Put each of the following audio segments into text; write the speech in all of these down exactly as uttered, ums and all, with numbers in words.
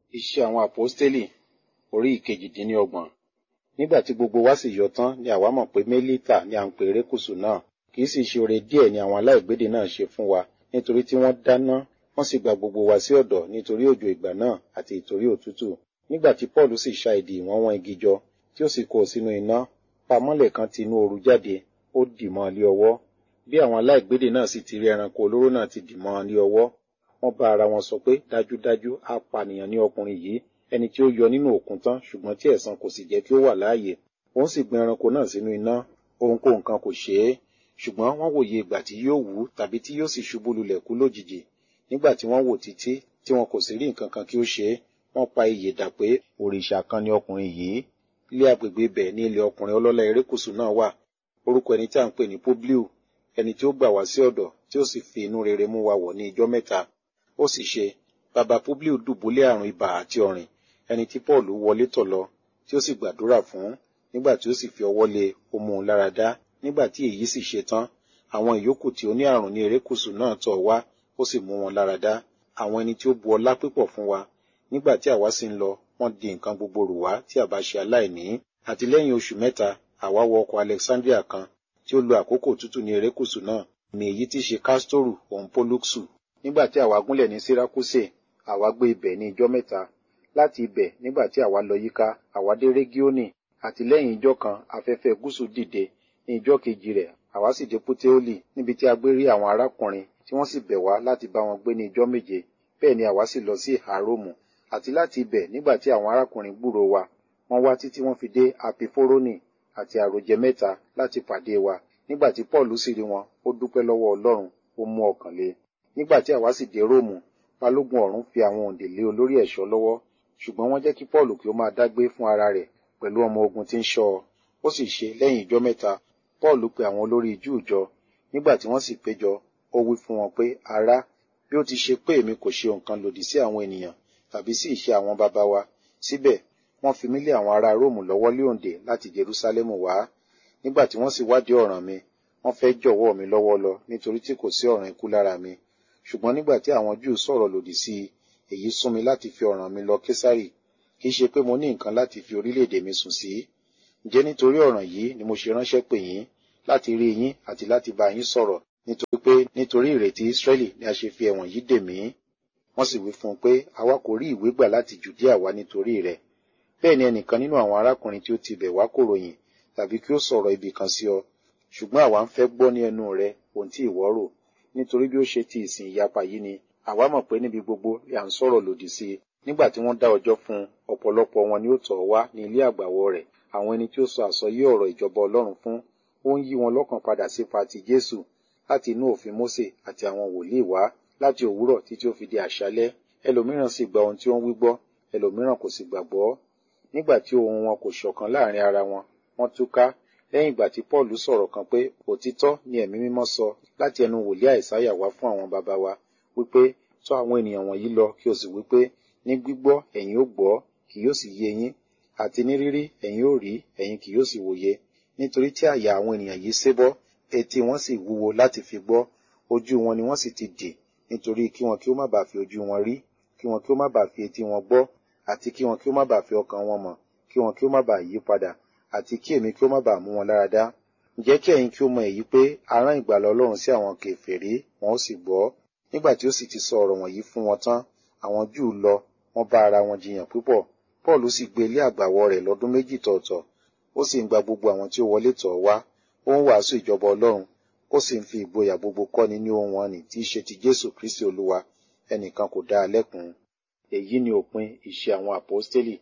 Iṣẹ́ àwọn Àpọ́stélì orí ìkejìdínlọ́gbọ̀n. Nígbà tí gbogbo wa sì yọ tán ni àwa mọ̀ pé Mélítà ni à ń pe erékùṣù náà. Kì í sì ṣe oore díẹ̀ ni àwọn aláìgbédè náà ṣe fún wa, nítorí tí wọ́n dáná, wọ́n sì gba gbogbo wa sí ọ̀dọ̀ nítorí òjò ìgbà náà àti ìtorí òtútù. Nígbà tí Pọ́ọ̀lù sì ṣa ìdì ìwọ̀n wọn igi jọ, tí ó sì kó o sínú iná, pamọ́lẹ̀ kan ti inú ooru jáde, ó dì mọ́ lé ọwọ́. Bí àwọn aláìgbédè náà sì ti rí ẹranko olóró náà ti dì mọ́ lé ọwọ́, wọ́n bá ara wọn sọ pé dájúdájú apànìyàn ni ọkùnrin yìí, ẹni tí ó yọ nínú òkun tán, ṣùgbọ́n tí ẹ̀san kò sì jẹ́ kí ó wà láàyè. Òun sì gbin ẹranko náà sínú iná, ohunkóhun kan kò ṣe é. Ṣùgbọ́n wọ́n wòye ìgbà tí yóò wú tàbí tí yóò sì ṣubú lulẹ̀ kú lójijì. Nígbà tí wọ́n wò títí tí wọn kò sì rí nǹkan kan kí ó ṣe é, wọ́n pa iyè dà pé òrìṣà kan ni ọkùnrin yìí. Ilé agbègbè ibẹ̀ ní ilé ọkùnrin ọlọ́lá erékùṣù náà wà. Orúkọ ẹni tí à ń pè ní Publiu, ẹni tí ó gbà wá sí ọ̀dọ̀, tí ó sì fi inú rere mú wa wọ̀ ní ijọ́ mẹ́ta. Ó sì ṣe, bàbá Publiu dùbúlẹ̀ àrùn ibà àti ọ̀rìn, ẹni tí Pọ́ọ̀lù wọlé tọ̀ lọ, tí ó sì gbàdúrà fún. Nígbà tí ó sì fi ọwọ́ lé, ó mú un lára dá. Nígbà tí èyí sì ṣe tán, àwọn ìyókù tí ó ní àrùn ní erékùṣù náà tọ̀ wá, ó sì mú wọn lára dá. Àwọn ẹni tí ó bu ọlá pípọ̀ fún wa. Nígbà tí àwa sì ń lọ, wọ́n di nǹkan gbogbo rù wá tí a bá ṣe aláìní. Àti lẹ́yìn oṣù mẹ́ta, àwa wọ ọkọ̀ Alexandria kan, tí ó lo àkókò tútù ní erékùṣù náà, ní èyí tí ṣe Kástórù òun Pólúksù. Nígbà tí àwa gúnlẹ̀ ní Sírákúsè, àwa gbé ibẹ̀ ní ijọ́ mẹ́ta. Láti ibẹ̀, nígbà tí àwa lọ yíká, àwa dé Régíónì. Àti lẹ́yìn ijọ́ kan, afẹ́fẹ́ gúúsù dìde. Ní ijọ́ kejì rẹ̀, àwa sì dé Puteoli, níbi tí a gbé rí àwọn arákùnrin, tí wọ́n sì bẹ̀ wá láti bá wọn gbé ní ijọ́ méje. Bẹ́ẹ̀ ni àwa sì lọ sí ìhà Róòmù. Àti láti ibẹ̀, nígbà tí àwọn arákùnrin gbúrò wa, wọ́n wá títí wọ́n fi dé Apifórónì àti àròjẹ mẹ́ta láti pàdé wa. Nígbà tí Pọ́ọ̀lù sì rí wọn, ó dúpẹ́ lọ́wọ́ Ọlọ́run, ó mú ọkàn le. Nígbà tí àwa sì dé Róòmù, balógun ọ̀rún fi àwọn òǹdè lé olórí ẹ̀ṣọ́ lọ́wọ́, ṣùgbọ́n wọ́n jẹ́ kí Pọ́ọ̀lù kí ó máa dágbé fún ara rẹ̀ pẹ̀lú ọmọ ogun tí ń ṣọ́ ọ. Ó sì ṣe lẹ́yìn ijọ́ mẹ́ta, Pọ́ọ̀lù pe àwọn olórí Júù jọ. Nígbà tí wọ́n sì péjọ, ó wí fún wọn pé, ará, bí ó ti ṣe pé èmi kò ṣe nǹkan lòdì sí àwọn ènìyàn tàbí sí ìṣe àwọn baba wa, síbẹ̀ wọ́n fi mí lé àwọn ará Róòmù lọ́wọ́ lé òǹdè láti Jerúsálẹ́mù wá. Nígbà tí wọ́n sì wádìí ọ̀ràn mi, wọ́n fẹ́ jọ̀wọ́ mi lọ́wọ́ lọ nítorí tí kò sí ọ̀ràn ikú lára mi. Ṣùgbọ́n nígbà tí àwọn Júù sọ̀rọ̀ lòdì sí i, èyí sún mi láti fi ọ̀ràn mi lọ Késárì. Kì í ṣe pé mo ní nǹkan láti fi orílẹ̀-èdè mi sùn sí. Ǹjẹ́ nítorí ọ̀ràn yìí ni mo ṣe ránṣẹ́ pè yín láti rí yín àti láti bá yín sọ̀rọ̀, nítorí pé nítorí ìrètí Ísírẹ́lì ni a ṣe fi ẹ̀wọ̀n yìí dè mí. Wọ́n sì wí fún un pé àwa kò rí ìwé gbà láti Jùdíà wá nítorí rẹ̀. Bẹ́ẹ̀ ni ẹnìkan nínú àwọn arákùnrin tí ó ti bẹ̀ wá kò ròyìn tàbí kí ó sọ̀rọ̀ ibi kan sí ọ. Ṣùgbọ́n àwa ń fẹ́ gbọ́ ní ẹnu rẹ ohun tí ìwọ rò, nítorí bí ó ṣe ti ìsìn ìyapa yìí ni àwa mọ̀ pé níbi gbogbo à ń sọ̀rọ̀ lòdì sí i. Nígbà tí wọ́n dá ọjọ́ fún un, ọ̀pọ̀lọpọ̀ wọn ni ó tọ̀ wá ní ilé àgbàwọ̀ rẹ̀, àwọn ẹni tí ó sọ àsọyé ọ̀rọ̀ ìjọba Ọlọ́run fún. Ó ń yí wọn lọ́kàn padà sípa ti Jésù láti inú òfin Mósè àti àwọn wòlíì wá láti òwúrọ̀ títí ó fi di àṣálẹ́. Ẹlòmíràn sì gba ohun tí ó ń wí gbọ́, ẹlòmíràn kò sì gbàgbọ́. Nígbà tí ohun wọn kò ṣọ̀kan láàrin ara wọn, wọ́n túká. Lẹ́yìn ìgbà tí Pọ́ọ̀lù sọ̀rọ̀ kan pé òtítọ́ ni ẹ̀mí mímọ́ sọ láti ẹnu wòlíì Àìsáyà wá fún àwọn baba wa, wípé tọ̀ àwọn ènìyàn wọ̀nyí lọ kí o sì wípé ní gbígbọ́ ẹ̀yin ó gbọ́, kì yóò sì yé yín, àti ní rírí ẹ̀yin ó rí, ẹ̀yin kì yóò sì wòye. Nítorí tí àyà àwọn ènìyàn yìí sébọ́, etí wọn sì wúwo láti fi gbọ́, ojú wọn ni wọ́n sì ti dì, nítorí kí wọn kí ó má bàa fi ojú wọn rí, kí wọn kí ó má bàa fi etí wọn gbọ́, àti kí wọn kí ó má bàa fi ọkàn wọn mọ̀, kí wọn kí ó má bàa yí padà, àti kí èmi kí ó má bàa mú wọn lára dá. Ǹjẹ́ kí ẹ̀yin kí ó mọ èyí pé a rán ìgbàlà Ọlọ́run sí àwọn kèfèrí, wọn ó sì gbọ́. Nígbà tí ó sì ti sọ ọ̀rọ̀ wọ̀nyí fún wọn tán, àwọn Júù lọ, wọ́n bá ara wọn jiyàn púpọ̀. Pọ́ọ̀lù sì gbé ilé àgbàwọ̀ rẹ̀ lọ́dún méjì tọ̀ọ̀tọ̀. Ó sì ń gba gbogbo àwọn tí ó wọlé tọ̀ wá. Ó ń wàásù ìjọba Ọlọ́run. Ó sì ń fi ìgboyà gbogbo kọ́ni ní ohun wọn nì tí í ṣe ti Jésù Kristi Olúwa. Ẹnìkan kò dá a lẹ́kun. Èyí ni òpin Ìṣe àwọn Àpọ́stélì.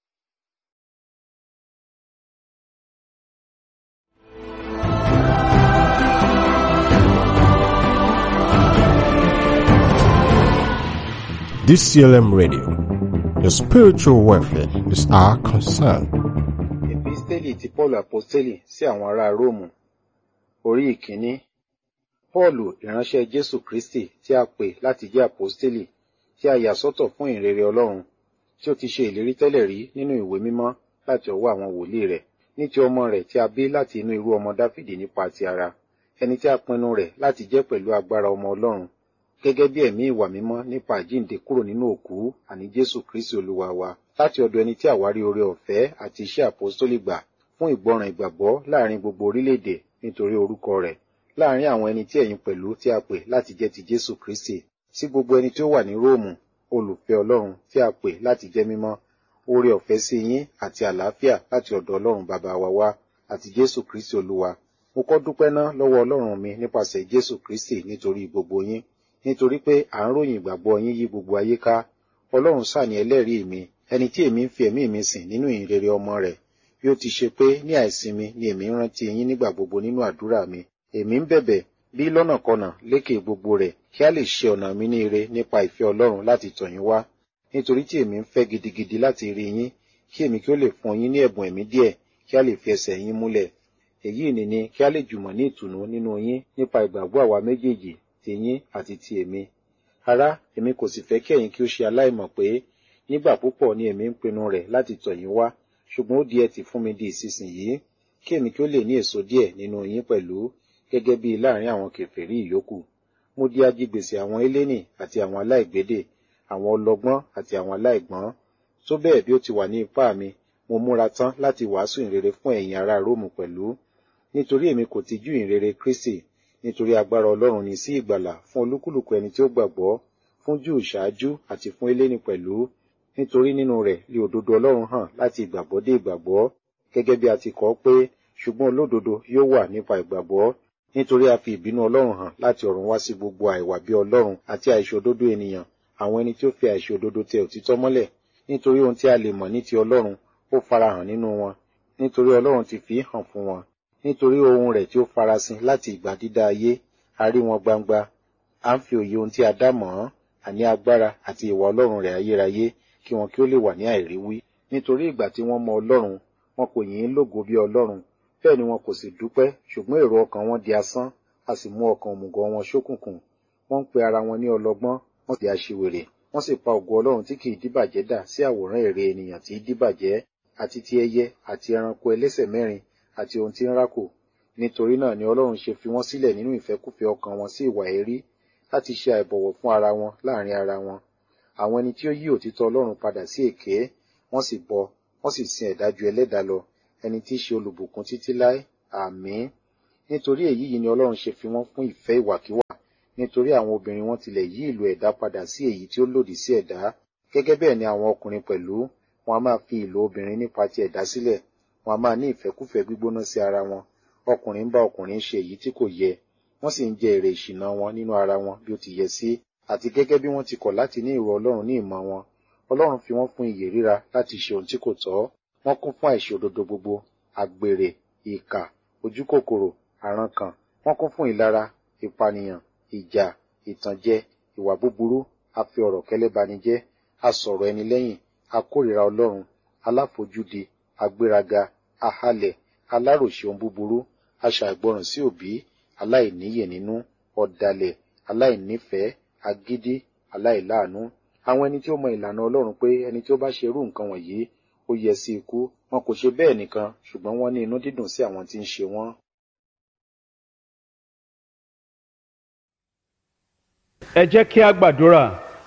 D C L M Radio. Your spiritual welfare is our concern. Episteli ti Pọ́ọ̀lù Àpọ́stélì sí àwọn ará Róòmù. Orí ìkíní. Pọ́ọ̀lù ìránṣẹ́ Jésù Kristi tí a pè láti jẹ́ Àpọ́stélì, tí a yà sọ́tọ̀ fún ìrere Ọlọ́run, tí ó ti ṣe ìlérí tẹ́lẹ̀ rí nínú ìwé mímọ́ láti ọwọ́ àwọn wòlíì rẹ̀, ní ti ọmọ rẹ̀ tí a bí láti inú irú ọmọ Dáfídì nípa ti ara, ẹni tí a pinnu rẹ̀ láti jẹ́ pẹ̀lú agbára ọmọ Ọlọ́run, gẹ́gẹ́ bí ẹ̀mí ìwà mímọ́ nípa àjíǹde kúrò nínú òkú, àní Jésù Kristi Olúwa wa, láti ọ̀dọ̀ ẹni tí àwárí oore ọ̀fẹ́ àti iṣẹ́ àpọ́stólì gbà fún ìgbọràn ìgbàgbọ́ láàrin gbogbo orílẹ̀-èdè nítorí orúkọ rẹ̀, láàrin àwọn ẹni tí ẹ̀yin pẹ̀lú tí a pè láti jẹ́ ti Jésù Kristi, sí gbogbo ẹni tí ó wà ní Róòmù, olùfẹ́ Ọlọ́run tí a pè láti jẹ́ mímọ́, oore ọ̀fẹ́ sí yín àti àlàáfíà láti ọ̀dọ̀ Ọlọ́run bàbá wa wá àti Jésù Kristi Olúwa. Mo kọ́ dúpẹ́ ná lọ́wọ́ Ọlọ́run mi nípasẹ̀ Jésù Kristi nítorí gbogbo yín, nítorí pé à ń ròyìn ìgbàgbọ́ yín yí gbogbo ayé ká. Ọlọ́run sá ni ẹlẹ́rìí mi, ẹni tí èmi ń fi ẹ̀mí mi sìn nínú ìyìnrere ọmọ rẹ̀, bí ó ti ṣe pé ní àìsinmi ni èmi ń rántí yín nígbà gbogbo nínú àdúrà mi. Èmi ń bẹ̀bẹ̀ bí lọ́nàkọnà lékè gbogbo rẹ̀ kí a lè ṣe ọ̀nà mi ní ire nípa ìfẹ́ Ọlọ́run láti tọ̀ yín wá, nítorí tí èmi ń fẹ́ gidigidi láti rí yín, kí èmi kí ó lè fún yín ní ẹ̀bùn ẹ̀mí díẹ̀, kí a lè fi ẹsẹ̀ yín múlẹ̀. Èyí ni ni kí a lè jùmọ̀ ní ìtùnú nínú yín nípa ìgbàgbọ́ àwa méjèèjì, ti yín àti ti èmi. Ará, èmi kò sì fẹ́ kí ẹ̀yin kí ó ṣe aláìmọ̀ pé nígbà púpọ̀ ni èmi ń pinnu rẹ̀ láti tọ̀ yín wá, ṣùgbọ́n ó di ẹtì fún mi di ìsinsìnyí, kí èmi kí ó lè ní èso díẹ̀ nínú yín pẹ̀lú, gẹ́gẹ́ bí láàrin àwọn kèfèrí ìyókù. Mo di ajigbèsè àwọn Hélénì àti àwọn aláìgbédè, àwọn ọlọ́gbọ́n àti àwọn aláìgbọ́n. Tó bẹ́ẹ̀ bí ó ti wà ní ipá mi, mo múra tán láti wàásù ìrere fún ẹ̀yin ará Róòmù pẹ̀lú. Nítorí èmi kò tijú ìrere Kristi, nítorí agbára Ọlọ́run ni sí ìgbàlà fún olúkúlùkù ẹni tí ó gbàgbọ́, fún Júù ṣáájú àti fún Hélénì pẹ̀lú. Nítorí nínú rẹ̀ lé òdodo Ọlọ́run hàn láti ìgbàgbọ́ dé ìgbàgbọ́, gẹ́gẹ́ bí a ti kọ pé, ṣùgbọ́n olódodo yóò wà nípa ìgbàgbọ́. Nítorí a fi ìbínú Ọlọ́run hàn láti ọ̀run wá sí gbogbo àìwà bí Ọlọ́run àti àìṣòdodo ènìyàn, àwọn ẹni tí ó fi àìṣòdodo tẹ òtítọ́ mọ́lẹ̀. Nítorí ohun tí a lè mọ̀ ní ti Ọlọ́run ó farahàn nínú wọn, nítorí Ọlọ́run ti fi hàn fún wọn. Nítorí ohun rẹ̀ tí ó farasin láti ìgbà dídá ayé, a rí wọn gbangba, à ń fi òye ohun tí a dá mọ̀ ọ́n, àní agbára àti ìwà Ọlọ́run rẹ̀ ayérayé, kí wọn kí ó lè wà ní àìríwí. Nítorí ìgbà tí wọ́n mọ Ọlọ́run, wọn kò yìn ín lógo bí Ọlọ́run, bẹ́ẹ̀ ni wọn kò sì dúpẹ́, ṣùgbọ́n èrò ọkàn wọn di asán, a sì mú ọkàn òmùgọ̀ wọn ṣókùnkùn. Wọ́n ń pe ara wọn ní ọlọ́gbọ́n, wọ́n di aṣiwèrè, wọ́n sì pa ògo Ọlọ́run tí kì í díbàjẹ́ dà sí àwòrán ère ènìyàn tí í díbàjẹ́, àti ti ẹyẹ àti ẹranko ẹlẹ́sẹ̀ mẹ́rin àti ohun tí ń rákò. Nítorí náà ni Ọlọ́run ṣe fi wọ́n sílẹ̀ nínú ìfẹ́kúfẹ̀ẹ́ ọkàn wọn sí ìwà èérí, láti ṣe àìbọ̀wọ̀ fún ara wọn láàrin ara wọn. Àwọn ẹni tí ó yí òtítọ́ Ọlọ́run padà sí èké, wọ́n sì bọ, wọ́n sì sin ẹ̀dá ju ẹlẹ́dàá lọ, ẹni tí í ṣe olùbùkún títí láé. Àmín. Nítorí èyí yìí ni Ọlọ́run ṣe fi wọ́n fún ìfẹ́ ìwàkiwà, nítorí àwọn obìnrin wọn tilẹ̀ yí ìlò ẹ̀dá padà sí èyí tí ó lòdì sí ẹ̀dá. Gẹ́gẹ́ bẹ́ẹ̀ ni àwọn ọkùnrin pẹ̀lú, wọn a máa fi ìlò obìnrin nípa ti ẹ̀dá sílẹ̀, wọn a máa ní ìfẹ́kúfẹ̀ẹ́ gbígbóná sí ara wọn. Ọkùnrin ń bá ọkùnrin ṣe èyí tí kò yẹ, wọ́n sì ń jẹ èrè ìṣìnà wọn nínú ara wọn bí ó ti yẹ sí, àti gẹ́gẹ́ bí wọ́n ti kọ̀ láti ní ìrò Ọlọ́run ní ìmọ̀ wọn. Ọlọ́run fi wọ́n fún ìyè ríra láti ṣe ohun tí kò tọ́. Wọ́n kún fún àìṣòdodo gbogbo, àgbèrè, ìkà, ojúkòkòrò, àrankàn. Wọ́n kún fún ìlara, ìpànìyàn, ìjà, ìtànjẹ, ìwà búburú, a fi ọ̀rọ̀ kẹ́lẹ́ bani jẹ́, a sọ̀rọ̀ ẹni lẹ́yìn, a kórìíra Ọlọ́run, aláfojúdi, agbéraga, ahalẹ̀, aláròṣe ohun búburú, aṣàìgbọràn sí òbí, aláìníyè nínú, ọ̀dàlẹ̀, aláìnífẹ̀ẹ́, agídí, aláìláàánú. Àwọn ẹni tí ó mọ ìlànà Ọlọ́run pé ẹni tí ó bá ṣe irú nǹkan wọ̀nyí, ó yẹ sí ikú. Wọn kò ṣe bẹ́ẹ̀ nìkan, ṣùgbọ́n wọ́n ní inú dídùn sí àwọn tí ń ṣe wọ́n. Ẹ jẹ́ kí a gbàdúrà.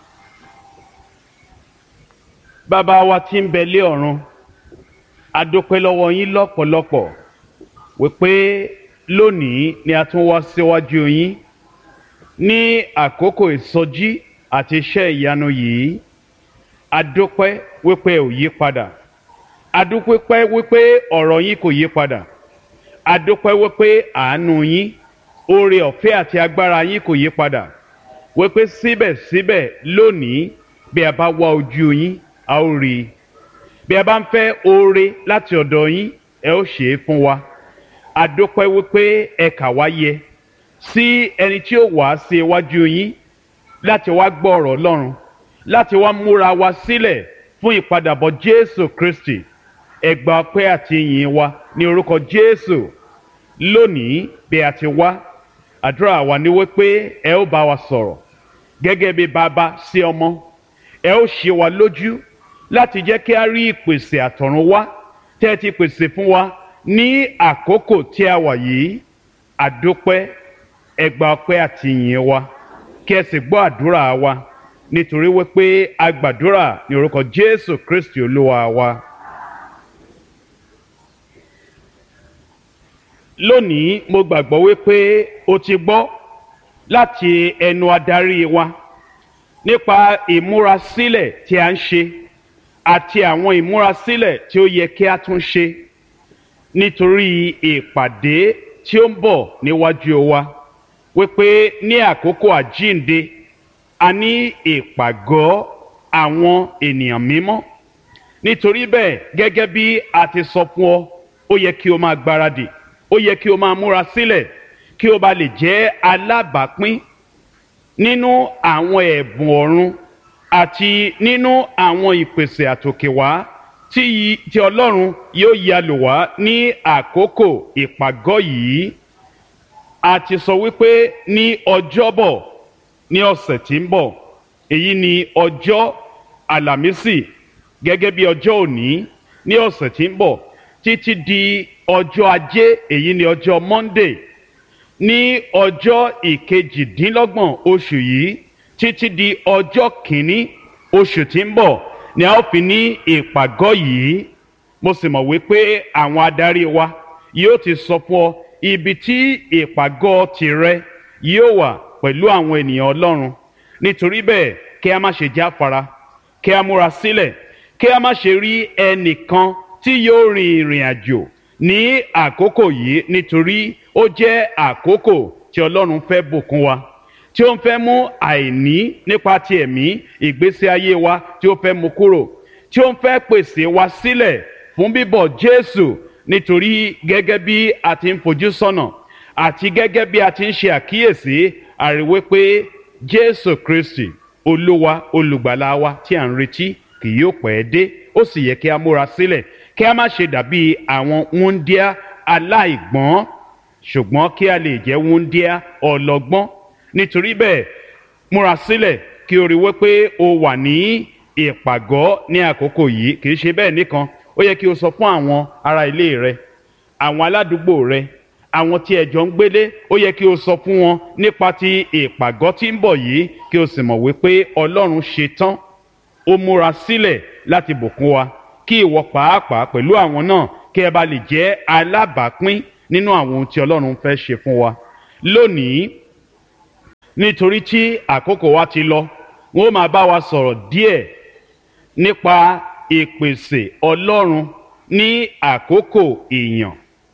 Bàbá wa tí ń bẹ lé ọ̀run, a dúpẹ́ lọ́wọ́ yín lọ́pọ̀lọpọ̀ wípé lónìí ni a tún wá síwájú yín ní àkókò ìsọjí àti iṣẹ́ ìyanu yìí. A dúpẹ́ wípé ò yí padà. A dúpẹ́ wípé ọ̀rọ̀ yín kò yí padà. A dúpẹ́ wípé àánú yín, oore ọ̀fẹ́ àti agbára yín kò yí padà. Wípé síbẹ̀síbẹ̀ lónìí bí a bá wá ojú yín, a ó rí i. Bí a bá ń fẹ́ oore láti ọ̀dọ̀ yín, ẹ ó ṣe é fún wa. A dúpẹ́ wípé ẹ kà wá yẹ sí ẹni tí ó wá sí iwájú yín láti wá gbọ́ ọ̀rọ̀ Ọlọ́run, láti wá múra wa sílẹ̀ fún ìpadàbọ̀ Jésù Kristi. Ẹ gba ọpẹ́ àti ìyìn wa ní orúkọ Jésù. Lónìí bí a ti wá, àdúrà wa ni wípé ẹ ó bá wa sọ̀rọ̀ gẹ́gẹ́ bí bàbá sí ọmọ. Ẹ ó ṣe wa lójú láti jẹ́ kí a rí ìpèsè àtọ̀run wá tẹ́ ẹ ti pèsè fún wa ní àkókò tí a wà yìí. A dúpẹ́, ẹ gba ọpẹ́ àti ìyìn wa kí ẹ sì gbọ́ àdúrà wa nítorí wípé a gbàdúrà ní orúkọ Jésù Kristi Olúwa wa. Lónìí mo gbàgbọ́ wípé o ti gbọ́ láti ẹnu adarí wa nípa ìmúrasílẹ̀ tí a ń ṣe àti àwọn ìmúrasílẹ̀ tí ó yẹ kí a tún ṣe nítorí ìpàdé tí ó ń bọ̀ níwájú wa wípé ní àkókò àjíǹde a ní ìpàgọ́ àwọn ènìyàn mímọ́. Nítorí bẹ́ẹ̀, gẹ́gẹ́ bí a ti sọ fún ọ, ó yẹ kí o máa gbáradì, ó yẹ kí o máa múra sílẹ̀ kí o bá lè jẹ́ alábàápín nínú àwọn ẹ̀bùn ọ̀run àti nínú àwọn ìpèsè àtòkèwá tí tí Ọlọ́run yóò yà lò wá ní àkókò ìpàgọ́ yìí. A ti sọ wípé ní ọjọ́bọ̀ ní ọ̀sẹ̀ tí ń bọ̀, èyí ni ọjọ́ àlàmísì gẹ́gẹ́ bí ọjọ́ òní ní ọ̀sẹ̀ tí ń bọ̀ títí di ọjọ́ ajé, èyí ni ọjọ́ Monday, ní ọjọ́ ìkejìdínlọ́gbọ̀n oṣù yìí títí di ọjọ́ kìíní oṣù tí ń bọ̀ ni a ó fi ní ìpàgọ́ yìí. Mo sì mọ̀ wípé àwọn adarí wa yóò ti sọ fún ọ ibi tí ìpàgọ́ tìrẹ yóò wà pẹ̀lú àwọn ènìyàn Ọlọ́run. Nítorí bẹ́ẹ̀, kí a má ṣe jáfara, kí a múra sílẹ̀, kí a má ṣe rí ẹnìkan tí yóò rin ìrìn àjò ní àkókò yìí, nítorí ó jẹ́ àkókò tí Ọlọ́run fẹ́ bùkún wa, tí ó ń fẹ́ mú àìní nípa ti ẹ̀mí ìgbésí ayé wa tí ó fẹ́ mú kúrò, tí ó ń fẹ́ pèsè wa sílẹ̀ fún bíbọ̀ Jésù. Nítorí gẹ́gẹ́ bí a ti ń fojú sọ́nà àti gẹ́gẹ́ bí a ti ń ṣe àkíyèsí, a rí wípé Jésù Kristi Olúwa olùgbàlà wa tí à ń retí kì yóò pẹ́ dé. Ó sì yẹ kí a múra sílẹ̀, kí a má ṣe dàbí àwọn wúńdíá aláìgbọ́n, ṣùgbọ́n kí a lè jẹ́ wúńdíá ọlọ́gbọ́n. Nítorí bẹ́ẹ̀, múra sílẹ̀ kí o rí wípé o wà ní ìpàgọ́ ní àkókò yìí. Kì í ṣe bẹ́ẹ̀ nìkan, ó yẹ kí o sọ fún àwọn ará ilé rẹ, àwọn aládùúgbò rẹ, àwọn tí ẹ jọ ń gbélé, ó yẹ kí o sọ fún wọn nípa ti ìpàgọ́ tí ń bọ̀ yìí, kí o sì mọ̀ wípé Ọlọ́run ṣe tán, ó múra sílẹ̀ láti bùkún wa, kí ìwọ pàápàá pẹ̀lú àwọn náà kí ẹ bá lè jẹ́ alábàápín nínú àwọn ohun tí Ọlọ́run fẹ́ ṣe fún wa lónìí. Nítorí tí àkókò wa ti lọ, wọn ó máa bá wa sọ̀rọ̀ díẹ̀ nípa ìpèsè Ọlọ́run ní àkókò ìyàn.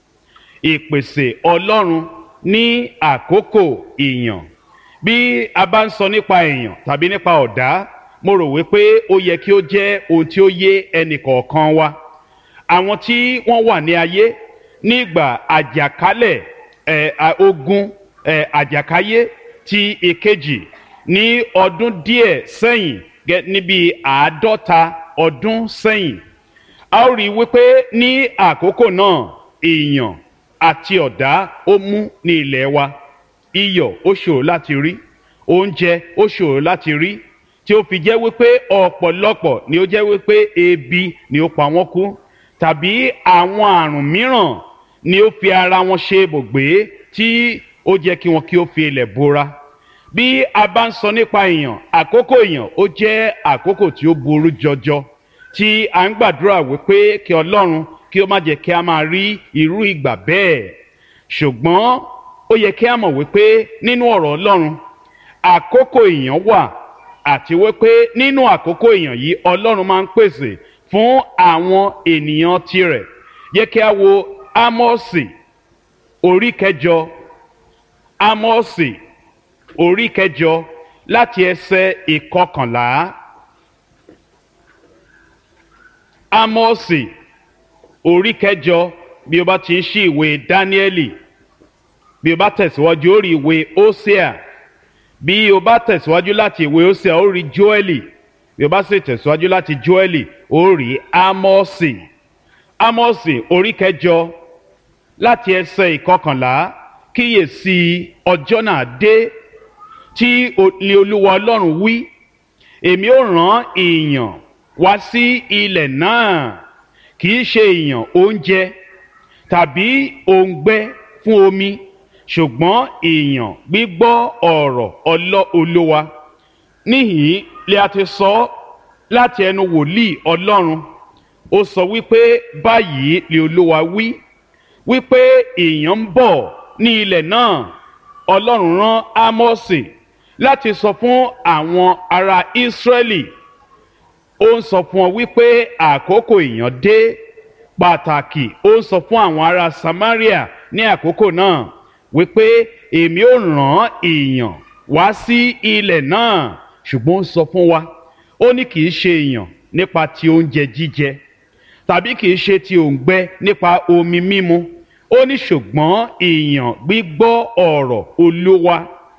Ìpèsè Ọlọ́run ní àkókò ìyàn. Bí a bá ń sọ nípa ìyàn tàbí nípa ọ̀dá, mo rò wípé ó yẹ kí ó jẹ́ ohun tí ó yé ẹnì kọ̀ọ̀kan wa. Àwọn tí wọ́n wà ní ayé nígbà àjàkálẹ̀ ẹ̀ ogun ẹ̀ àjàkáyé ti ìkejì ní ọdún díẹ̀ sẹ́yìn, níbi àádọ́ta ọdún sẹ́yìn, a ó rí wípé ní àkókò náà ìyàn àti ọ̀dá ó mú ní ilẹ̀ wa. Iyọ̀ ó ṣòro láti rí, oúnjẹ ó ṣòro láti rí, tí ó fi jẹ́ wípé ọ̀pọ̀lọpọ̀ ni ó jẹ́ wípé ebi ni ó pa wọ́n kú, tàbí àwọn àrùn mìíràn ni ó fi ara wọn ṣe ibùgbé tí ó jẹ́ kí wọn kí ó fi ilẹ̀ bora. Bí a bá ń sọ nípa ìyàn, àkókò ìyàn ó jẹ́ àkókò tí ó burú jọjọ, tí a ń gbàdúrà wípé kí Ọlọ́run kí ó má jẹ́ kí a máa rí irú ìgbà bẹ́ẹ̀. Ṣùgbọ́n ó yẹ kí a mọ̀ wípé nínú ọ̀rọ̀ Ọlọ́run àkókò ìyàn wà, àti wípé nínú àkókò ìyàn yìí Ọlọ́run máa ń pèsè fún àwọn ènìyàn tirẹ̀. Yẹ kí a wo Ámọ́sì orí kẹjọ, Ámọ́sì orí kẹjọ láti ẹsẹ̀ ìkọkànlá. Ámọ́sì orí kẹjọ, bí o bá ti ń ṣí ìwé Dáníẹ́lì, bí o bá tẹ̀síwájú ó rí ìwé Hósíà, bí o bá tẹ̀síwájú láti ìwé Hósíà ó rí Jóẹ́lì, bí o bá sì tẹ̀síwájú láti Jóẹ́lì ó rí Ámọ́sì. Ámọ́sì orí kẹjọ láti ẹsẹ̀ ìkọkànlá. Kíyèsí ọjọ́ náà dé, tí ni Olúwa Ọlọ́run wí, èmi ó rán ìyàn wá sí ilẹ̀ náà, kì í ṣe ìyàn oúnjẹ tàbí òǹgbẹ fún omi, ṣùgbọ́n ìyàn gbígbọ́ ọ̀rọ̀ ọlọ́ Olúwa. Níhìn-ín lè a ti sọ láti ẹnu wòlíì Ọlọ́run. Ó sọ wípé báyìí lè Olúwa wí wípé ìyàn ń bọ̀ ní ilẹ̀ náà. Ọlọ́run rán Ámọ́sì láti sọ fún àwọn ará Ísírẹ́lì. Ó ń sọ fún ọ wípé àkókò ìyàn dé. Pàtàkì ó ń sọ fún àwọn ará Samaria ní àkókò náà wípé èmi ó rán ìyàn wá sí ilẹ̀ náà. Ṣùgbọ́n ó sọ fún wa, ó ní kì í ṣe ìyàn nípa ti oúnjẹ jíjẹ tàbí kì í ṣe ti òǹgbẹ nípa omi mímu. Ó ní ṣùgbọ́n ìyàn gbígbọ́ ọ̀rọ̀ Olúwa.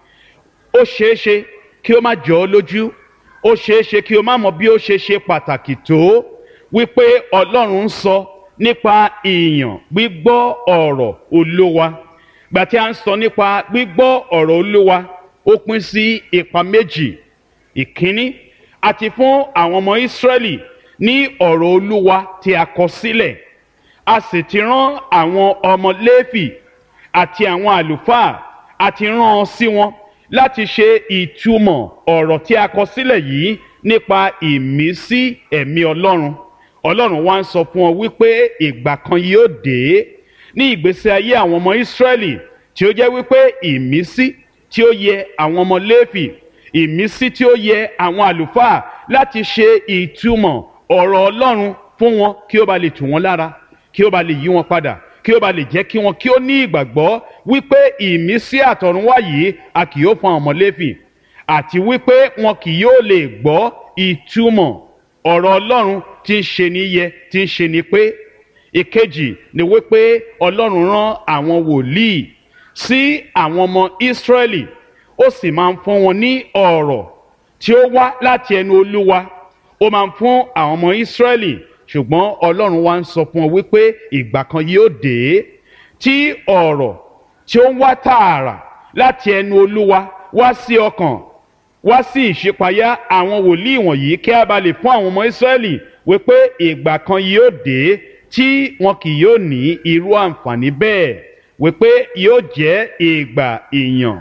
Ó ṣeéṣe kí ó má jọ ọ́ lójú, ó ṣeéṣe kí o má mọ bí ó ṣe ṣe pàtàkì tó wípé Ọlọ́run ń sọ nípa ìyàn gbígbọ́ ọ̀rọ̀ Olúwa. Gbà tí a ń sọ nípa gbígbọ́ ọ̀rọ̀ Olúwa, ó pín sí ipa méjì. Ìkíní, àti fún àwọn ọmọ Ísírẹ́lì ní ọ̀rọ̀ Olúwa tí a kọ sílẹ̀. A sì ti rán àwọn ọmọ Léfì àti àwọn àlùfáà àti rán ọ sí wọn láti ṣe ìtumọ̀ ọ̀rọ̀ tí a kọ sílẹ̀ yìí nípa ìmísí ẹ̀mí Ọlọ́run. Ọlọ́run wá ń sọ fún ọ wípé ìgbà kan yóò dé ní ìgbésí ayé àwọn ọmọ Ísírẹ́lì tí ó jẹ́ wípé ìmísí tí ó yẹ àwọn ọmọ Léfì, ìmísí tí ó yẹ àwọn àlùfáà láti ṣe ìtumọ̀ ọ̀rọ̀ Ọlọ́run fún wọn kí ó ba lè tù wọ́n lára, kí ó ba lè yí wọn padà, kí ó ba lè jẹ́ kí wọn kí ó ní ìgbàgbọ́ wípé ìmísí àtọ̀runwá yìí a kì yóò fún àwọn ọmọ Léfì, àti wípé wọn kì yóò lè gbọ́ ìtumọ̀ ọ̀rọ̀ Ọlọ́run tí ń ṣe ní yẹ, tí ń ṣe ní pé. Ìkejì ni wípé Ọlọ́run rán àwọn wòlíì sí àwọn ọmọ Ísírẹ́lì. Ó sì máa ń fún wọn ní ọ̀rọ̀ tí ó wá láti ẹnu Olúwa. Ó máa ń fún àwọn ọmọ Ísírẹ́lì. Ṣùgbọ́n Ọlọ́run wá ń sọ fún ọ wípé ìgbà kan yóò dé tí ọ̀rọ̀ tí ó ń wá tààrà láti ẹnu Olúwa wá sí ọkàn, wá sí ìṣípayá àwọn wòlíì wọ̀nyí kí a bá lè fún àwọn ọmọ Ísírẹ́lì wípé ìgbà kan yóò dé tí wọn kì yóò ní irú àǹfààní bẹ́ẹ̀, wípé yóò jẹ́ ìgbà ìyàn.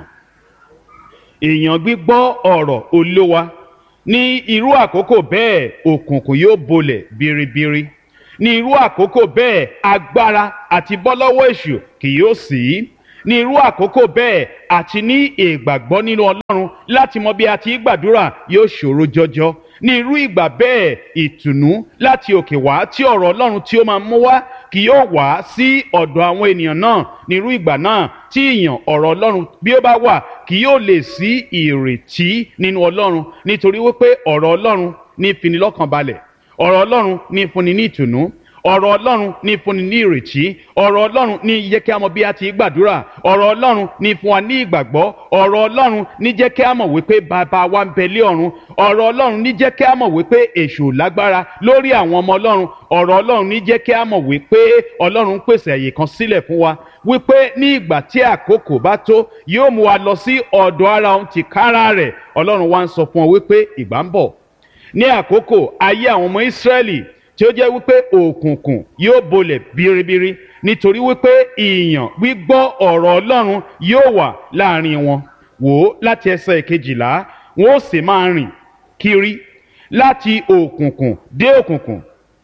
Ìyàn gbígbọ́ ọ̀rọ̀ Olúwa. Ní irú àkókò bẹ́ẹ̀ òkùnkùn yóò bolẹ̀ biribiri. Ní irú àkókò bẹ́ẹ̀ agbára àti bọ́ lọ́wọ́ èṣù kì yóò sí. Ní irú àkókò bẹ́ẹ̀ àti ní ìgbàgbọ́ nínú Ọlọ́run láti mọ bí a ti gbàdúrà yóò ṣòro jọjọ. Ní irú ìgbà bẹ́ẹ̀ ìtùnú láti òkè wá tí ọ̀rọ̀ Ọlọ́run tí ó máa mú wá kì yóò wá sí ọ̀dọ̀ àwọn ènìyàn náà. Ní irú ìgbà náà tí ìyàn ọ̀rọ̀ Ọlọ́run bí ó bá wà kì yóò lè sí ìrètí nínú Ọlọ́run, nítorí wípé ọ̀rọ̀ Ọlọ́run ní fini lọ́kàn balẹ̀, ọ̀rọ̀ Ọlọ́run ní fúnni ní ìtùnú, ọ̀rọ̀ Ọlọ́run ní fúnni ní ìrètí, ọ̀rọ̀ Ọlọ́run ní jẹ́ kí a mọ̀ bí a ti gbàdúrà, ọ̀rọ̀ Ọlọ́run ní fún wa ní ìgbàgbọ́, ọ̀rọ̀ Ọlọ́run ní jẹ́ kí a mọ̀ wípé bàbá wa ń bẹ lé ọ̀run, ọ̀rọ̀ Ọlọ́run ní jẹ́ kí a mọ̀ wípé èṣù lágbára lórí àwọn ọmọ Ọlọ́run, ọ̀rọ̀ Ọlọ́run ní jẹ́ kí a mọ̀ wípé Ọlọ́run pèsè àyè kan sílẹ̀ fún wa, wípé ní ìgbà tí àkókò bá tó yóò mú wa lọ sí ọ̀dọ̀ ara òun tìkára rẹ̀. Ọlọ́run wá ń sọ fún ọ wípé ìgbà ń bọ̀ ní àkókò ayé àwọn ọmọ Ísírẹ́lì tí ó jẹ́ wípé òkùnkùn yóò bolẹ̀ biribiri, nítorí wípé ìyàn gbígbọ́ ọ̀rọ̀ Ọlọ́run yóò wà láàrin wọn. Wò ó láti ẹsẹ̀ ìkejìlá, wọn ó sì máa rìn kiri láti òkùnkùn dé òkùnkùn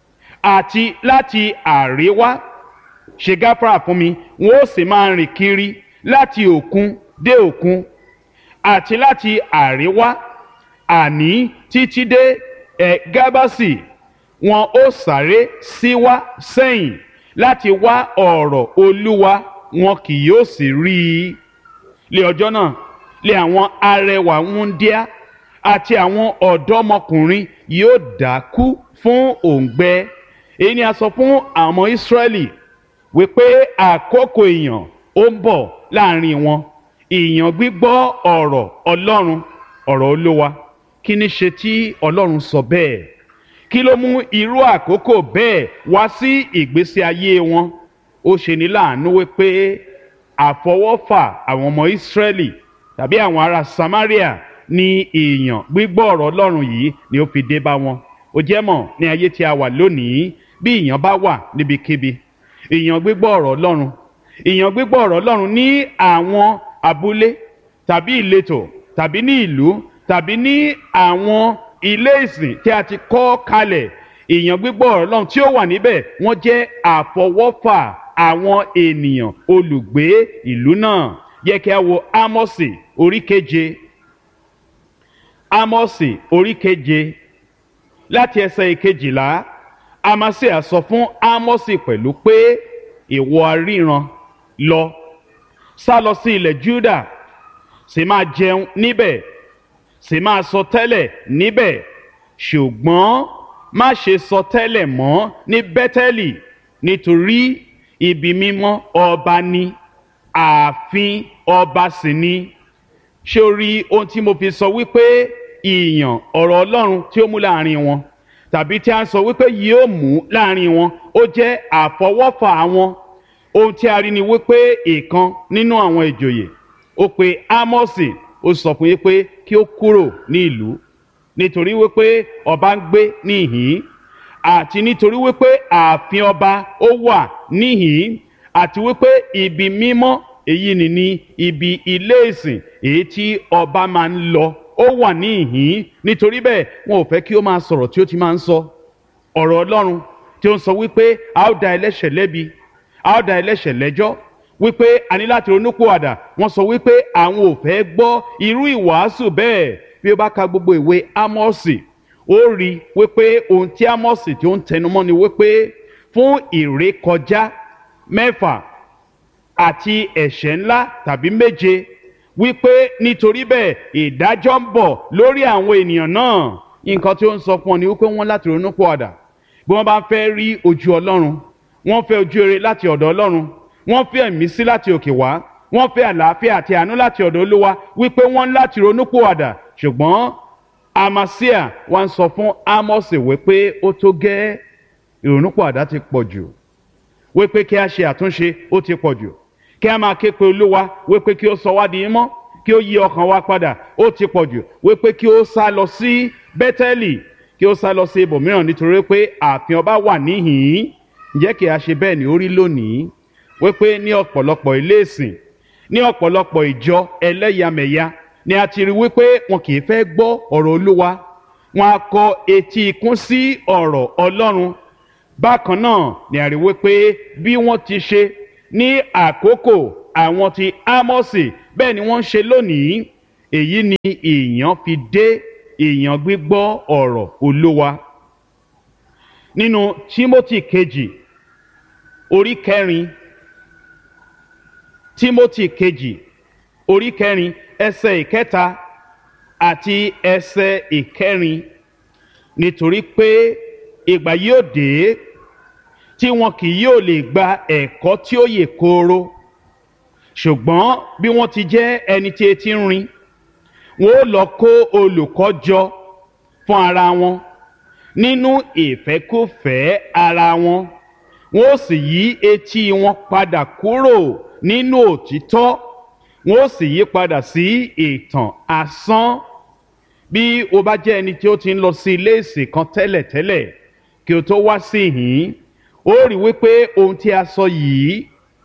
àti láti àríwá, ṣe gáfárà fún mi, wọn ó sì máa rìn kiri láti òkun dé òkun àti láti àríwá, àní títí dé ẹ̀ gábásì. Wọn ó sáré síwá sẹ́yìn láti wá ọ̀rọ̀ Olúwa, wọn kì yóò sì rí i. Lé ọjọ́ náà lé àwọn arẹwà wúńdíá àti àwọn ọ̀dọ́mọkùnrin yóò dákú fún òǹgbẹ. Èyí ni a sọ fún àwọn ọmọ Ísírẹ́lì wípé àkókò ìyàn ó ń bọ̀ láàrin wọn. Ìyàn gbígbọ́ ọ̀rọ̀ Ọlọ́run, ọ̀rọ̀ Olúwa. Kí ni ṣe tí Ọlọ́run sọ bẹ́ẹ̀? Kí ló mú irú àkókò bẹ́ẹ̀ wá sí ìgbésí ayé wọn? Ó ṣe ní láàánú wípé àfọwọ́fà àwọn ọmọ Ísírẹ́lì tàbí àwọn ará Samaria ní ìyàn gbígbọ́ ọ̀rọ̀ Ọlọ́run yìí ni ó fi dé bá wọn. Ó jẹ́ mọ̀ ní ayé tí a wà lónìí, bí ìyàn bá wà níbikíbi, ìyàn gbígbọ́ ọ̀rọ̀ Ọlọ́run, ìyàn gbígbọ́ ọ̀rọ̀ Ọlọ́run ní àwọn abúlé tàbí ìletò tàbí ní ìlú tàbí ní àwọn ilé ìsìn tí a ti kọ́ kalẹ̀, ìyàn gbígbọ́ ọ̀rọ̀ Ọlọ́run tí ó wà níbẹ̀ wọ́n jẹ́ àfọwọ́fà àwọn ènìyàn olùgbé ìlú náà. Yẹ kí a wo Ámọ́sì orí keje, Ámọ́sì orí keje láti ẹsẹ̀ ìkejìlá. Amasia sọ fún Ámọ́sì pẹ̀lú pé ìwọ aríran lọ, sá lọ sí ilẹ̀ Júdà, sì máa jẹun níbẹ̀, sì máa sọ tẹ́lẹ̀ níbẹ̀, ṣùgbọ́n má ṣe sọ tẹ́lẹ̀ mọ́ ní Bẹ́tẹ́lì, nítorí ibi mímọ́ ọba ni, ààfin ọba sì ni. Ṣé o rí ohun tí mo fi sọ wípé ìyàn ọ̀rọ̀ Ọlọ́run tí ó mú láàrin wọn, tàbí tí a ń sọ wípé yóò mú láàrin wọn, ó jẹ́ àfọwọ́fà wọn. Ohun tí a rí ni wípé ìkan nínú àwọn ìjòyè ó pe Ámọ́sì, ó sọ fún yín pé kí ó kúrò ní ìlú nítorí wípé ọba ń gbé níhìn-ín, àti nítorí wípé ààfin ọba ó wà níhìn-ín, àti wípé ibi mímọ́ èyí ni ní ibi ilé ìsìn èyí tí ọba máa ń lọ ó wà níhìn-ín. Nítorí bẹ́ẹ̀ wọn ò fẹ́ kí ó máa sọ̀rọ̀ tí ó ti máa ń sọ ọ̀rọ̀ Ọlọ́run tí ó ń sọ wípé a ó dá ẹlẹ́ṣẹ̀ lẹ́bi, a ó dá ẹlẹ́ṣẹ̀ lẹ́jọ́, wípé a ní láti ronúpìwàdà. Wọ́n sọ wípé àwọn ò fẹ́ gbọ́ irú ìwàásù bẹ́ẹ̀. Bí ó bá ka gbogbo ìwé Ámọ́sì, ó rí wípé ohun tí Ámọ́sì tí ó ń tẹnumọ́ ni wípé fún ìrékọjá mẹ́fà àti ẹ̀ṣẹ̀ ńlá tàbí méje, wípé nítorí bẹ́ẹ̀ ìdájọ́ ń bọ̀ lórí àwọn ènìyàn náà. Nǹkan tí ó ń sọ fún ọ ni wípé wọ́n láti ronúpìwàdà. Bí wọ́n bá fẹ́ rí ojú Ọlọ́run, wọ́n fẹ́ ojú rere láti ọ̀dọ̀ Ọlọ́run, wọ́n fẹ́ ìmísí láti òkè wá, wọ́n fẹ́ àlàáfíà àti àánú láti ọ̀dọ̀ Olúwa, wípé wọ́n láti ronúpìwàdà. Ṣùgbọ́n Amasia wá ń sọ fún Ámọ́sì wípé ó tó gẹ́, ìrònúpìwàdà ti pọ̀ jù, wípé kí a ṣe àtúnṣe ó ti pọ̀ jù, kí a máa ké pe Olúwa wípé kí ó sọ wá di mímọ́, kí ó yí ọkàn wa padà ó ti pọ̀ jù, wípé kí ó sá lọ sí Bẹ́tẹ́lì, kí ó sá lọ sí ibòmíràn nítorí pé ààfin ọba wà níhìn-ín. Ǹjẹ́ kí a ṣe bẹ́ẹ̀ ni ó rí lónìí? Wípé ní ọ̀pọ̀lọpọ̀ ilé ìsìn, ní ọ̀pọ̀lọpọ̀ ìjọ ẹlẹ́yàmẹ̀yà ni a ti rí wípé wọn kì í fẹ́ gbọ́ ọ̀rọ̀ Olúwa, wọn á kọ etí ikún sí ọ̀rọ̀ Ọlọ́run. Bákan náà ni a rí wípé bí wọ́n ti ṣe ní àkókò àwọn ti Ámọ́sì, bẹ́ẹ̀ ni wọ́n ń ṣe lónìí. Èyí ni ìyàn fi dé, ìyàn gbígbọ́ ọ̀rọ̀ Olúwa. Nínú Tímótì kejì orí kẹrin, Tímótì kejì orí kẹrin ẹsẹ̀ ìkẹta àti ẹsẹ̀ ìkẹrin. Nítorí pé ìgbà yóò dé tí wọn kì yóò lè gba ẹ̀kọ́ tí ó yè kooro, ṣùgbọ́n bí wọ́n ti jẹ́ ẹni tí etí ń rin, wọn ó lọ kó olùkọ́ jọ fún ara wọn nínú ìfẹ́kúfẹ̀ẹ́ ara wọn, wọn ó sì yí etí wọn padà kúrò nínú òtítọ́, wọn ó sì yí padà sí ìtàn asán. Bí o bá jẹ́ ẹni tí ó ti ń lọ sí ilé ìsìn kan tẹ́lẹ̀tẹ́lẹ̀ kí o tó wá sí ìhín, ó rí wípé ohun tí a sọ yìí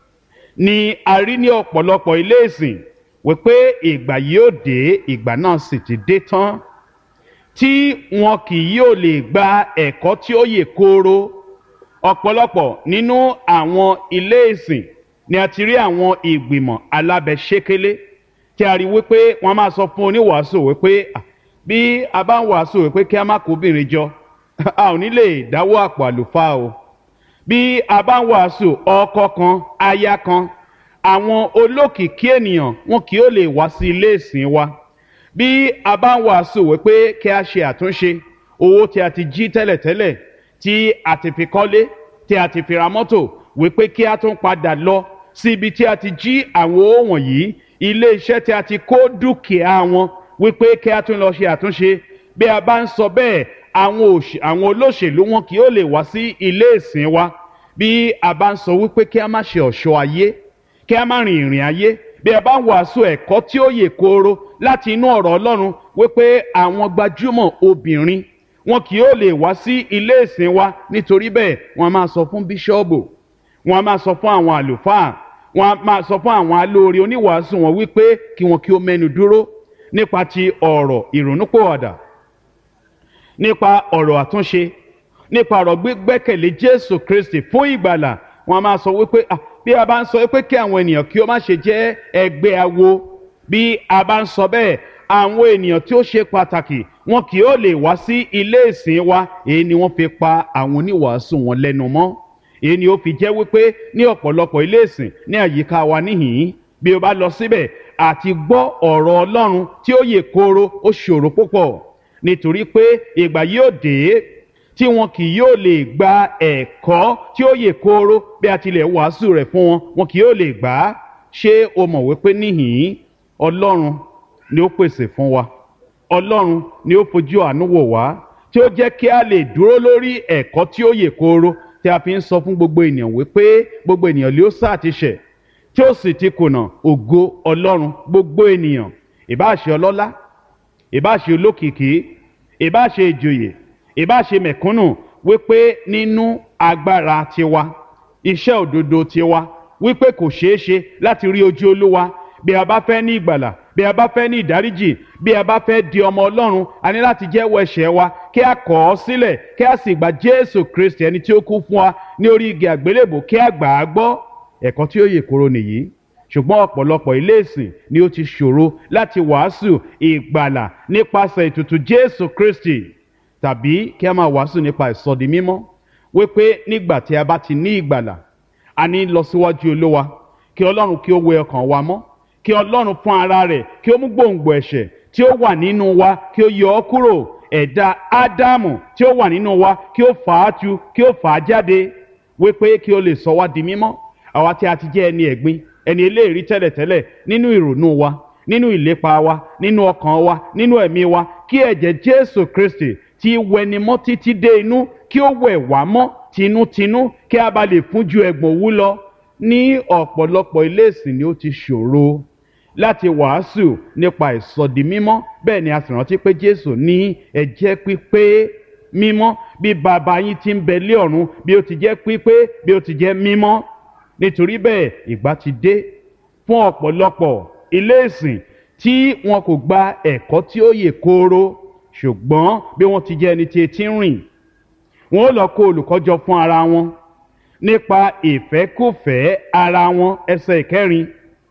ni a rí ní ọ̀pọ̀lọpọ̀ ilé ìsìn, wípé ìgbà yóò dé, ìgbà náà sì ti dé tán, tí wọn kì yóò lè gba ẹ̀kọ́ tí ó yè kooro. Ọ̀pọ̀lọpọ̀ nínú àwọn ilé ìsìn ni a ti rí àwọn ìgbìmọ̀ alábẹ́ṣékélé tí a rí wípé wọ́n máa sọ fún oníwàásù wípé bí a bá ń wàásù wípé kí a má kó obìnrin jọ, a ò ní lè dáwọ́ àpò àlùfáà o. Bí a bá ń wàásù ọkọ kan, aya kan, àwọn olókìkí ènìyàn wọn kì yóò lè wá sí ilé ìsìn wa. Bí a bá ń wàásù wípé kí a ṣe àtúnṣe owó tí a ti jí tẹ́lẹ̀tẹ́lẹ̀, tí a ti fi kọ́lé, tí a ti fi ra mọ́tò, wípé kí a tún padà lọ sí ibi tí a ti jí àwọn owó wọ̀nyí, ilé iṣẹ́ tí a ti kó dúkìá wọn, wípé kí a tún lọ ṣe àtúnṣe. Bí a bá ń sọ bẹ́ẹ̀, àwọn olóṣèlú wọn kì yóò lè wá sí ilé ìsìn wa. Bí a bá ń sọ wípé kí a má ṣe ọ̀ṣọ́ ayé, kí a má rìn ìrìn ayé, bí a bá ń wàásù ẹ̀kọ́ tí ó yè kooro láti inú ọ̀rọ̀ Ọlọ́run, wípé àwọn gbajúmọ̀ obìnrin wọn kì yóò lè wá sí ilé ìsìn wa. Nítorí bẹ́ẹ̀ wọ́n máa sọ fún bíṣọ́ọ̀bù, wọ́n máa sọ fún àwọn àlùfáà wọ́n á máa sọ fún àwọn alóore oníwàásù wọn wípé kí wọn kí ó mẹ́nu dúró nípa ti ọ̀rọ̀ ìrònúpìwàdà, nípa ọ̀rọ̀ àtúnṣe, nípa ọ̀rọ̀ gbígbẹ́kẹ̀lé Jésù Kristi fún ìgbàlà. Wọ́n á máa sọ wípé ah, bí a bá ń sọ wípé kí àwọn ènìyàn kí ó má ṣe jẹ́ ẹgbẹ́ awo, bí a bá ń sọ bẹ́ẹ̀, àwọn ènìyàn tí ó ṣe pàtàkì wọn kì yóò lè wá sí ilé ìsìn wa. Èyí ni wọ́n fi pa àwọn oníwàásù wọn lẹ́nu mọ́. Èyí ni ó fi jẹ́ wípé ní ọ̀pọ̀lọpọ̀ ilé ìsìn ní àyíká wa níhìn-ín, bí o bá lọ síbẹ̀ àti gbọ́ ọ̀rọ̀ Ọlọ́run tí ó yè kooro ó ṣòro púpọ̀, nítorí pé ìgbà yóò dé tí wọn kì yóò lè gba ẹ̀kọ́ tí ó yè kooro bí a tilẹ̀ wàásù rẹ̀ fún wọn, wọn kì yóò lè gbà á. Ṣé o mọ̀ wípé níhìn-ín Ọlọ́run ni ó pèsè fún wa, Ọlọ́run ni ó fojú àánú wò wá, tí ó jẹ́ kí a lè dúró lórí ẹ̀kọ́ tí ó yè kooro, tí a fi ń sọ fún gbogbo ènìyàn wípé gbogbo ènìyàn lé ó sá ti ṣẹ̀ tí ó sì ti kùnà ògo Ọlọ́run. Gbogbo ènìyàn, ìbá ṣe ọlọ́lá, ìbá ṣe olókìkí, ìbá ṣe ìjòyè, ìbá ṣe mẹ̀kúnnù, wípé nínú agbára tiwa, iṣẹ́ òdodo tiwa, wípé kò ṣeé ṣe láti rí ojú Olúwa. Bí a bá fẹ́ ní ìgbàlà, bí a bá fẹ́ ní ìdáríjì, bí a bá fẹ́ di ọmọ Ọlọ́run, a ní láti jẹ́wọ́ ẹ̀ṣẹ̀ wa, kí a kọ̀ ọ́ sílẹ̀, kí a sì gba Jésù Kristi ẹni tí ó kú fún wa ní orí igi àgbélébò, kí a gbà á gbọ́. Ẹ̀kọ́ tí ó yè kooro nìyí. Ṣùgbọ́n ọ̀pọ̀lọpọ̀ ilé ìsìn ni ó ti ṣòro láti wàásù ìgbàlà nípasẹ̀ ètùtù Jésù Kristi, tàbí kí a máa wàásù nípa ìsọdi mímọ́, wípé nígbà tí a bá ti ní ìgbàlà, a ní lọ síwájú Olúwa, kí Ọlọ́run kí ó wẹ ọkàn wa mọ́, kí Ọlọ́run fún ara rẹ̀ kí ó mú gbòǹgbò ẹ̀ṣẹ̀ tí ó wà nínú wa kí ó yọ ọ́ kúrò. Ẹ̀dá Ádámù tí ó wà nínú wa kí ó fà á tu, kí ó fà á jáde, wípé kí ó lè sọ wá di mímọ́. Àwa tí a ti jẹ́ ẹni ẹ̀gbin, ẹni eléèrí tẹ́lẹ̀tẹ́lẹ̀ nínú ìrònú wa, nínú ìlépa wa, nínú ọkàn wa, nínú ẹ̀mí wa, kí ẹ̀jẹ̀ Jésù Kristi tí wẹni mọ́ títí dé inú kí ó wẹ̀ wá mọ́ tinútinú, kí a bá lè fún ju ẹ̀gbọ̀n òwú lọ. Ní ọ̀pọ̀lọpọ̀ ilé ìsìn ni ó ti ṣòro láti wàásù nípa ìsọdi mímọ́. Bẹ́ẹ̀ ni a sì rántí pé Jésù ní ẹ jẹ́ pípé mímọ́ bí bàbá yín tí ń bẹ lé ọ̀run bí ó ti jẹ́ pípé, bí ó ti jẹ́ mímọ́. Nítorí bẹ́ẹ̀ ìgbà ti dé fún ọ̀pọ̀lọpọ̀ ilé ìsìn tí wọn kò gba ẹ̀kọ́ tí ó yè kooro, ṣùgbọ́n bí wọ́n ti jẹ́ ẹni tí etí ń rìn, wọn ó lọ kó olùkọ́ jọ fún ara wọn nípa ìfẹ́kùfẹ́ ara wọn. Ẹsẹ̀ ìkẹrin,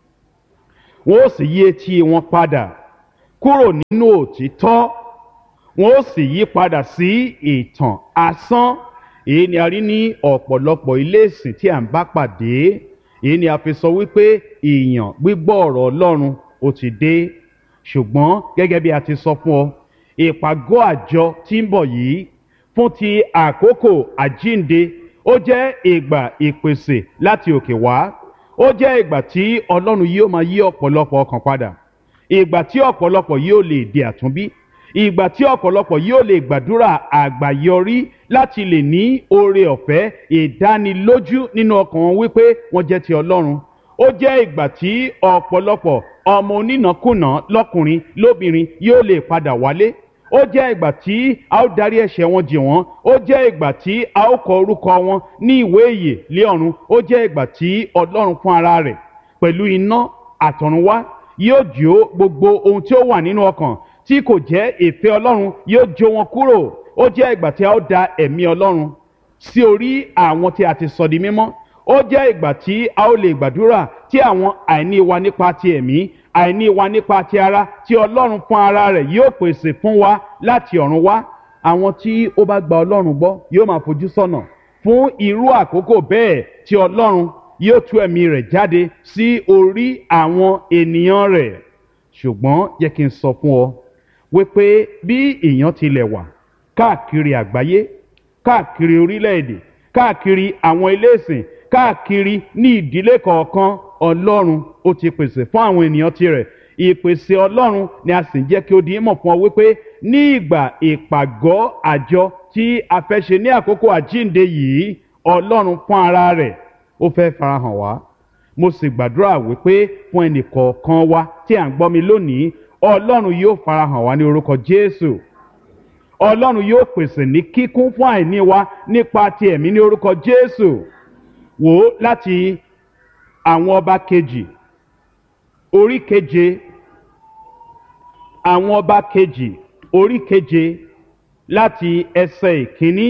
wọn ó sì yí etí wọn padà kúrò nínú òtítọ́, wọn ó sì yí padà sí ìtàn asán. Èyí ni a rí ní ọ̀pọ̀lọpọ̀ ilé ìsìn tí à ń bá pàdé. Èyí ni a fi sọ wípé ìyàn gbígbọ́ ọ̀rọ̀ Ọlọ́run ó ti dé. Ṣùgbọ́n gẹ́gẹ́ bí a ti sọ fún ọ, ìpàgọ́ àjọ tí ń bọ̀ yìí fún ti àkókò àjínde, ó jẹ́ ìgbà ìpèsè láti òkè wá. Ó jẹ́ ìgbà tí Ọlọ́run yóò máa yí ọ̀pọ̀lọpọ̀ ọkàn padà, ìgbà tí ọ̀pọ̀lọpọ̀ yóò lè di àtúnbí, ìgbà tí ọ̀pọ̀lọpọ̀ yóò lè gbàdúrà àgbàyọrí láti lè ní oore ọ̀fẹ́ ìdánilójú nínú ọkàn wọn wípé wọ́n jẹ́ ti Ọlọ́run. Ó jẹ́ ìgbà tí ọ̀pọ̀lọpọ̀ ọmọ onínàkúnà lọ́kùnrin lóbìnrin yóò lè padà wálé. Ó jẹ́ ìgbà tí a ó darí ẹ̀ṣẹ̀ wọn jì wọ́n. Ó jẹ́ ìgbà tí a ó kọ orúkọ wọn ní ìwé ìyè lé ọ̀run. Ó jẹ́ ìgbà tí Ọlọ́run fún ara rẹ̀ pẹ̀lú iná àtọ̀runwá yóò jó gbogbo ohun tí ó wà nínú ọkàn tí kò jẹ́ ìfẹ́ Ọlọ́run, yóò jó wọn kúrò. Ó jẹ́ ìgbà tí a ó da ẹ̀mí Ọlọ́run sí orí àwọn tí a ti sọ di mímọ́. Ó jẹ́ ìgbà tí a ó lè gbàdúrà tí àwọn àìní wa nípa ti ẹ̀mí, àìní wa nípa ti ara, tí Ọlọ́run fún ara rẹ̀ yóò pèsè fún wa láti ọ̀run wá. Àwọn tí ó bá gba Ọlọ́run gbọ́ yóò máa fojú sọ́nà fún irú àkókò bẹ́ẹ̀ tí Ọlọ́run yóò tú ẹ̀mí rẹ̀ jáde sí orí àwọn ènìyàn rẹ̀. Ṣùgbọ́n jẹ́ kí n sọ fún ọ wípé bí èèyàn tilẹ̀ wà káàkiri àgbáyé, káàkiri orílẹ̀-èdè, káàkiri àwọn ilé ìsìn, káàkiri ní ìdílé kọ̀ọ̀kan, Ọlọ́run ó ti pèsè fún àwọn ènìyàn tirẹ̀. Ìpèsè Ọlọ́run ni a sì ń jẹ́ kí ó di ìmọ̀ fún ọ wípé ní ìgbà ìpàgọ́ àjọ tí a fẹ́ ṣe ní àkókò àjínde yìí, Ọlọ́run fún ara rẹ̀ ó fẹ́ farahàn wá. Mo sì gbàdúrà wípé fún ẹnì kọ̀ọ̀kan wa tí à ń gbọ́ mi lónìí, Ọlọ́run yóò farahàn wá ní orúkọ Jésù. Ọlọ́run yóò pèsè ní kíkún fún àìní wa nípa ti ẹ̀mí ní orúkọ Jésù. Wò ó láti àwọn ọba kejì orí keje àwọn ọba kejì orí keje láti ẹsẹ̀ ìkíní.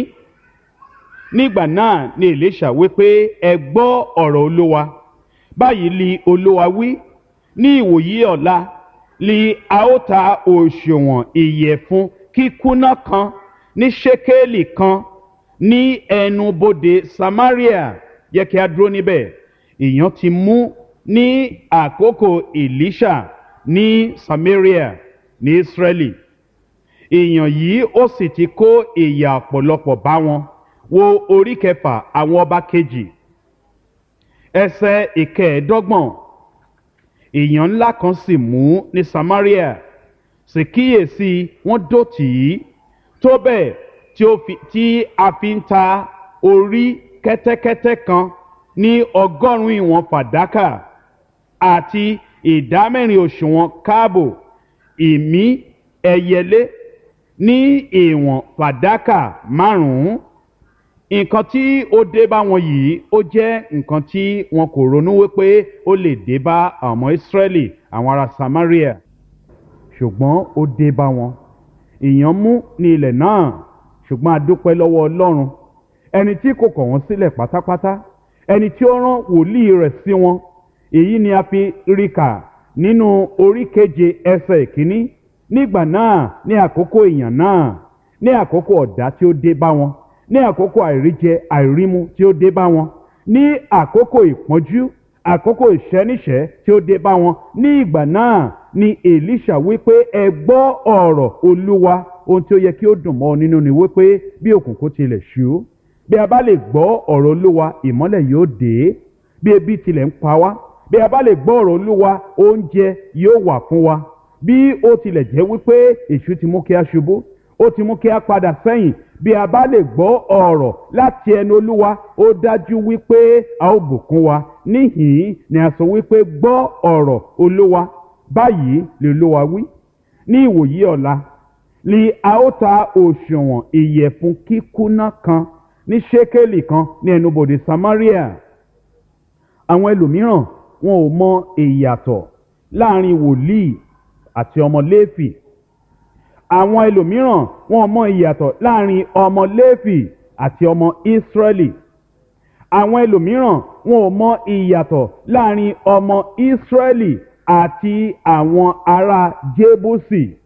Nígbà náà ni Èlíṣà wí pé ẹ gbọ́ ọ̀rọ̀ Olúwa, báyìí li Olúwa wí, ní ìwòyí ọ̀la li a ó ta òṣùwọ̀n ìyẹ̀fun kíkúnná kan ní ṣékélì kan ní ẹnubodè Samaria. Yẹ kí a dúró níbẹ̀. Ìyàn ti mú ní àkókò Èlíṣà ní Samaria ní Ísírẹ́lì. Ìyàn yìí ó sì ti kó ìyà ọ̀pọ̀lọpọ̀ bá wọn. Wo orí kẹfà àwọn ọba kejì ẹsẹ̀ ìkẹẹ̀ẹ́dọ́gbọ̀n. Ìyàn ńlá kan sì mú ní Samaria, sì kíyèsí wọ́n dó tì í tó bẹ́ẹ̀ tí ó fi tí a fi ń ta orí kẹ́tẹ́kẹ́tẹ́ kan ní ọgọ́rùn-ún ìwọ̀n fàdákà àti ìdámẹ́rin òṣùwọ̀n káàbò ìmí ẹyẹlé ní ìwọ̀n fàdákà márùn-ún. Nǹkan tí ó dé bá wọn yìí ó jẹ́ nǹkan tí wọn kò ronú wípé ó lè dé bá àwọn ọmọ Ísírẹ́lì, àwọn ará Samaria, ṣùgbọ́n ó dé bá wọn. Ìyàn mú ní ilẹ̀ náà, ṣùgbọ́n a dúpẹ́ lọ́wọ́ Ọlọ́run, ẹni tí kò kọ̀ wọ́n sílẹ̀ pátápátá, ẹni tí ó rán wòlíì rẹ̀ sí wọn. Èyí ni a fi rí kà nínú orí keje ẹsẹ̀ ìkíní. Nígbà náà ní àkókò ìyàn náà, ní àkókò ọ̀dá tí ó dé bá wọn, ní àkókò àìríjẹ àìrímu tí ó dé bá wọn, ní àkókò ìpọ́njú, àkókò ìṣẹ́níṣẹ́ tí ó dé bá wọn, ní ìgbà náà ni Èlíṣà wípé ẹ gbọ́ ọ̀rọ̀ Olúwa. Ohun tí ó yẹ kí ó dùn mọ́ ọ nínú ni wípé bí òkùnkùn tilẹ̀ ṣú, bí a bá lè gbọ́ ọ̀rọ̀ Olúwa, ìmọ́lẹ̀ yóò dé. Bí ebi tilẹ̀ ń pa wá, bí a bá lè gbọ́ ọ̀rọ̀ Olúwa, oúnjẹ yóò wà fún wa. Bí ó tilẹ̀ jẹ́ wípé èṣù ti mú kí a ṣubú, ó ti mú kí a padà sẹ́yìn, bí a bá lè gbọ́ ọ̀rọ̀ láti ẹnu Olúwa, ó dájú wípé a ó bùkún wa. Níhìn-ín ni a sọ wípé gbọ́ ọ̀rọ̀ Olúwa, báyìí lè Olúwa wí, ní ìwòyí ọ̀la li a ó ta òṣùwọ̀n ìyẹ̀fun kíkúnná kan ní ṣékélì kan ní ẹnubodè Samaria. Àwọn ẹlòmíràn wọn ò mọ ìyàtọ̀ láàrin wòlíì àti ọmọ Léfì. Àwọn ẹlòmíràn wọn ò mọ ìyàtọ̀ láàrin ọmọ Léfì àti ọmọ Ísírẹ́lì. Àwọn ẹlòmíràn wọn ò mọ ìyàtọ̀ láàrin ọmọ Ísírẹ́lì àti àwọn ará Jébúsì.